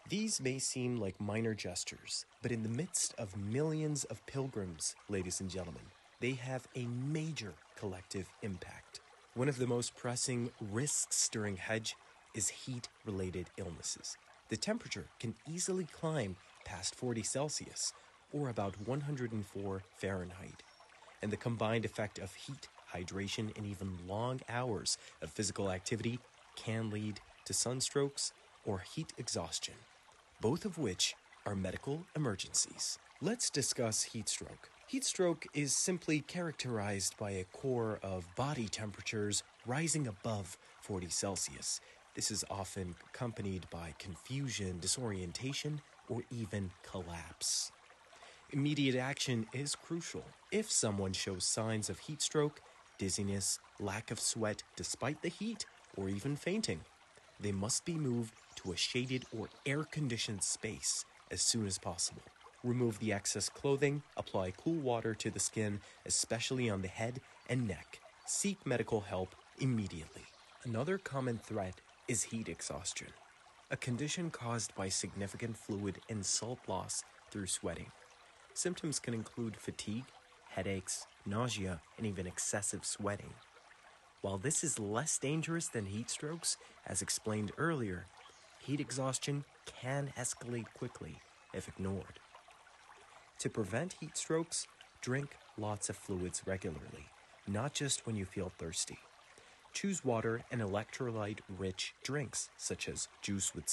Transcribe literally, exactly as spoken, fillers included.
These may seem like minor gestures, but in the midst of millions of pilgrims, ladies and gentlemen, they have a major collective impact. One of the most pressing risks during Hajj is heat-related illnesses. The temperature can easily climb past forty Celsius, or about one hundred four Fahrenheit. And the combined effect of heat, hydration, and even long hours of physical activity can lead to sunstrokes or heat exhaustion, both of which are medical emergencies. Let's discuss heat stroke. Heat stroke is simply characterized by a core of body temperatures rising above forty Celsius. This is often accompanied by confusion, disorientation, or even collapse. Immediate action is crucial. If someone shows signs of heat stroke, dizziness, lack of sweat despite the heat, or even fainting, they must be moved to a shaded or air-conditioned space as soon as possible. Remove the excess clothing, apply cool water to the skin, especially on the head and neck. Seek medical help immediately. Another common threat is heat exhaustion, a condition caused by significant fluid and salt loss through sweating. Symptoms can include fatigue, headaches, nausea, and even excessive sweating. While this is less dangerous than heat strokes, as explained earlier, heat exhaustion can escalate quickly if ignored. To prevent heat strokes, drink lots of fluids regularly, not just when you feel thirsty. Choose water and electrolyte-rich drinks, such as juice with